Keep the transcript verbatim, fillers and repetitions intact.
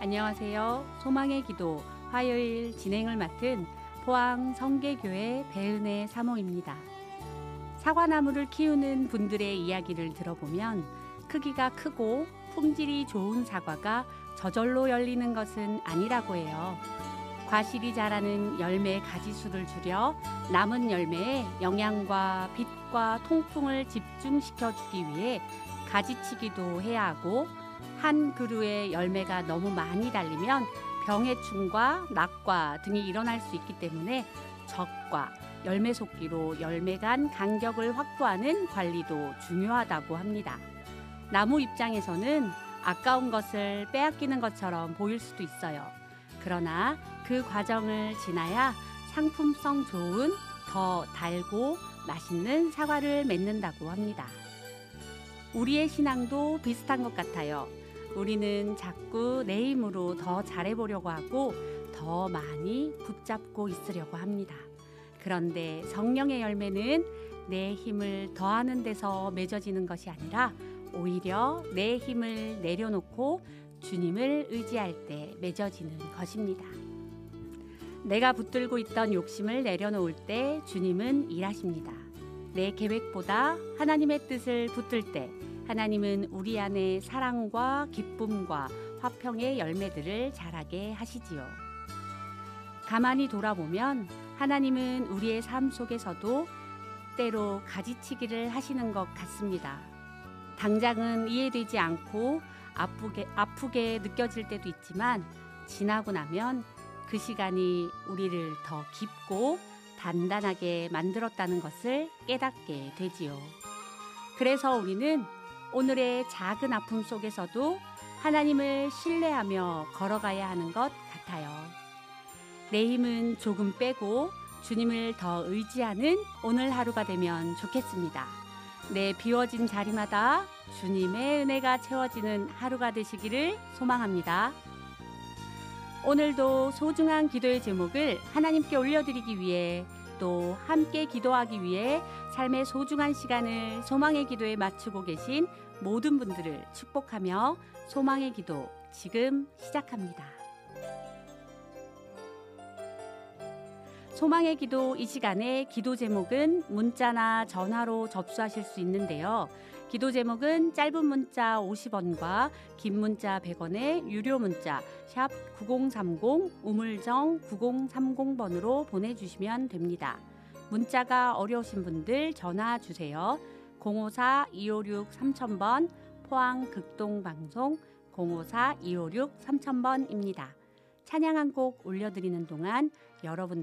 안녕하세요. 소망의 기도 화요일 진행을 맡은 포항 성계교회 배은혜 사모입니다. 사과나무를 키우는 분들의 이야기를 들어보면 크기가 크고 품질이 좋은 사과가 저절로 열리는 것은 아니라고 해요. 과실이 자라는 열매 가지수를 줄여 남은 열매에 영양과 빛과 통풍을 집중시켜 주기 위해 가지치기도 해야 하고, 한 그루의 열매가 너무 많이 달리면 병해충과 낙과 등이 일어날 수 있기 때문에 적과 열매 속기로 열매 간 간격을 확보하는 관리도 중요하다고 합니다. 나무 입장에서는 아까운 것을 빼앗기는 것처럼 보일 수도 있어요. 그러나 그 과정을 지나야 상품성 좋은 더 달고 맛있는 사과를 맺는다고 합니다. 우리의 신앙도 비슷한 것 같아요. 우리는 자꾸 내 힘으로 더 잘해보려고 하고 더 많이 붙잡고 있으려고 합니다. 그런데 성령의 열매는 내 힘을 더하는 데서 맺어지는 것이 아니라 오히려 내 힘을 내려놓고 주님을 의지할 때 맺어지는 것입니다. 내가 붙들고 있던 욕심을 내려놓을 때 주님은 일하십니다. 내 계획보다 하나님의 뜻을 붙들 때 하나님은 우리 안에 사랑과 기쁨과 화평의 열매들을 자라게 하시지요. 가만히 돌아보면 하나님은 우리의 삶 속에서도 때로 가지치기를 하시는 것 같습니다. 당장은 이해되지 않고 아프게, 아프게 느껴질 때도 있지만 지나고 나면 그 시간이 우리를 더 깊고 단단하게 만들었다는 것을 깨닫게 되지요. 그래서 우리는 오늘의 작은 아픔 속에서도 하나님을 신뢰하며 걸어가야 하는 것 같아요. 내 힘은 조금 빼고 주님을 더 의지하는 오늘 하루가 되면 좋겠습니다. 내 비워진 자리마다 주님의 은혜가 채워지는 하루가 되시기를 소망합니다. 오늘도 소중한 기도의 제목을 하나님께 올려드리기 위해 또 함께 기도하기 위해 삶의 소중한 시간을 소망의 기도에 맞추고 계신 모든 분들을 축복하며 소망의 기도 지금 시작합니다. 소망의 기도 이 시간에 기도 제목은 문자나 전화로 접수하실 수 있는데요. 기도 제목은 짧은 문자 오십 원과 긴 문자 백 원의 유료 문자 샵 구공삼공 우물정 구공삼공 번으로 보내주시면 됩니다. 문자가 어려우신 분들 전화 주세요. 공오사 이오육 삼천 번 포항 극동방송 공오사 이오육 삼천 번입니다. 찬양 한 곡 올려드리는 동안 여러분